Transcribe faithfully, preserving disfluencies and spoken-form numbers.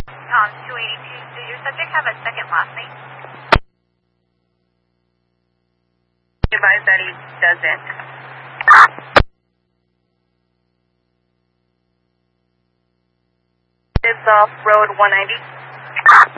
Um, two eighty-two, does your subject have a second last name? Advise that he doesn't. It's off Road one ninety.